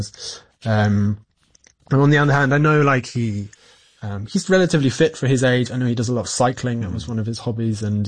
And on the other hand, I know he's relatively fit for his age. I know he does a lot of cycling. That was one of his hobbies. And,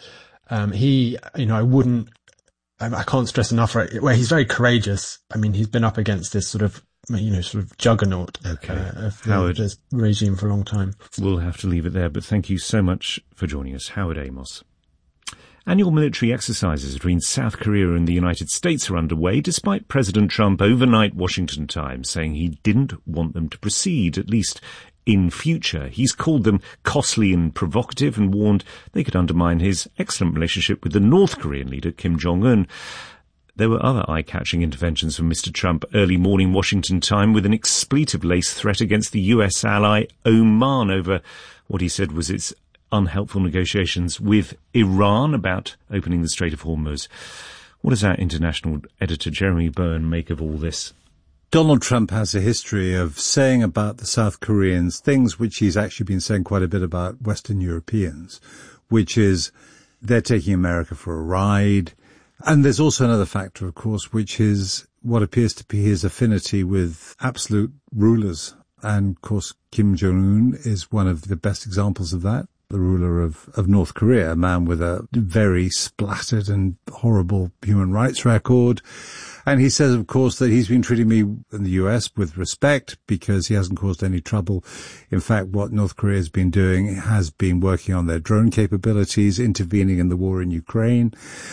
I can't stress enough, right, where he's very courageous. I mean, he's been up against this sort of juggernaut of the regime for a long time. We'll have to leave it there, but thank you so much for joining us, Howard Amos. Annual military exercises between South Korea and the United States are underway, despite President Trump overnight Washington time saying he didn't want them to proceed, at least in future. He's called them costly and provocative and warned they could undermine his excellent relationship with the North Korean leader, Kim Jong-un. There were other eye-catching interventions from Mr. Trump early morning Washington time with an expletive-laced threat against the US ally Oman over what he said was its unhelpful negotiations with Iran about opening the Strait of Hormuz. What does our international editor Jeremy Byrne make of all this? Donald Trump has a history of saying about the South Koreans things which he's actually been saying quite a bit about Western Europeans, which is they're taking America for a ride. And there's also another factor, of course, which is what appears to be his affinity with absolute rulers. And, of course, Kim Jong-un is one of the best examples of that. The ruler of North Korea, a man with a very splattered and horrible human rights record. And he says, of course, that he's been treating me in the US with respect because he hasn't caused any trouble. In fact, what North Korea has been doing has been working on their drone capabilities, intervening in the war in Ukraine,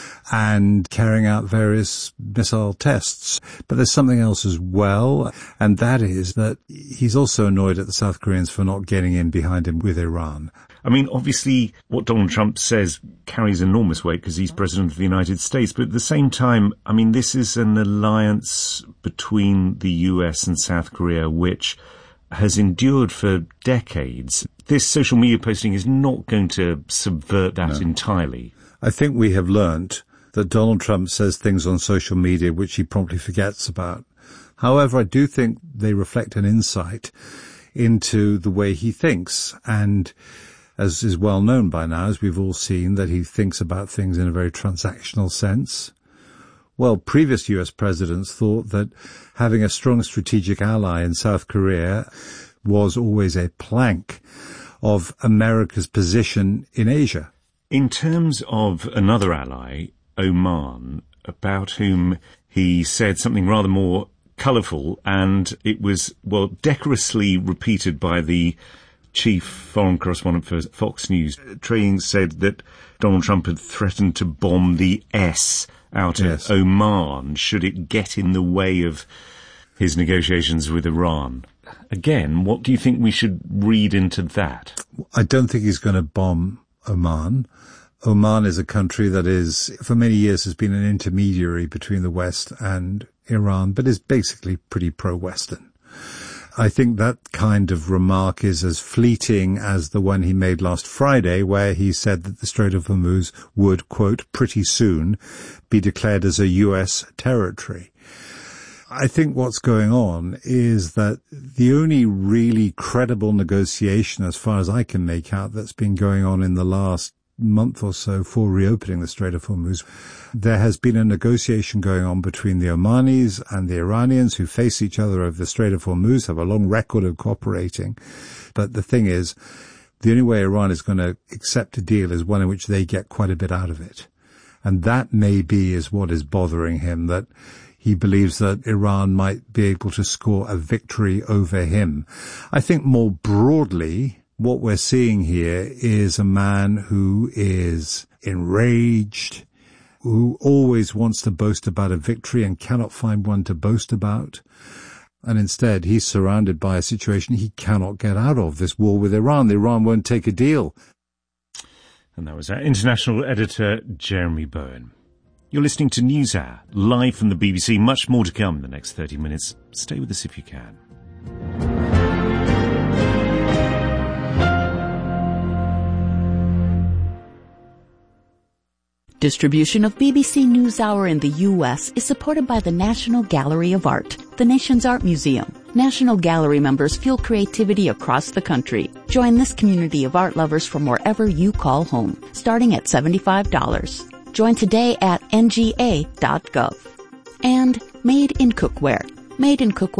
and carrying out various missile tests. But there's something else as well, and that is that he's also annoyed at the South Koreans for not getting in behind him with Iran. I mean, obviously, what Donald Trump says carries enormous weight because he's president of the United States. But at the same time, I mean, this is an alliance between the US and South Korea, which has endured for decades. This social media posting is not going to subvert that entirely. I think we have learnt that Donald Trump says things on social media which he promptly forgets about. However, I do think they reflect an insight into the way he thinks, and as is well known by now, as we've all seen, that he thinks about things in a very transactional sense. Well, previous US presidents thought that having a strong strategic ally in South Korea was always a plank of America's position in Asia. In terms of another ally, Oman, about whom he said something rather more colourful, and it was, well, decorously repeated by the chief foreign correspondent for Fox News. Trading said that Donald Trump had threatened to bomb the S out of Oman should it get in the way of his negotiations with Iran. Again, what do you think we should read into that? I don't think he's going to bomb Oman. Oman is a country that is, for many years, has been an intermediary between the West and Iran, but is basically pretty pro-Western. I think that kind of remark is as fleeting as the one he made last Friday, where he said that the Strait of Hormuz would, quote, pretty soon be declared as a US territory. I think what's going on is that the only really credible negotiation, as far as I can make out, that's been going on in the last month or so for reopening the Strait of Hormuz, there has been a negotiation going on between the Omanis and the Iranians, who face each other over the Strait of Hormuz, have a long record of cooperating. But the thing is, the only way Iran is going to accept a deal is one in which they get quite a bit out of it. And that maybe is what is bothering him, that he believes that Iran might be able to score a victory over him. I think more broadly, what we're seeing here is a man who is enraged, who always wants to boast about a victory and cannot find one to boast about. And instead, he's surrounded by a situation he cannot get out of, this war with Iran. Iran won't take a deal. And that was our international editor, Jeremy Byrne. You're listening to NewsHour, live from the BBC. Much more to come in the next 30 minutes. Stay with us if you can. Distribution of BBC NewsHour in the U.S. is supported by the National Gallery of Art, the nation's art museum. National Gallery members fuel creativity across the country. Join this community of art lovers from wherever you call home, starting at $75. Join today at nga.gov. And Made in Cookware. Made in Cookware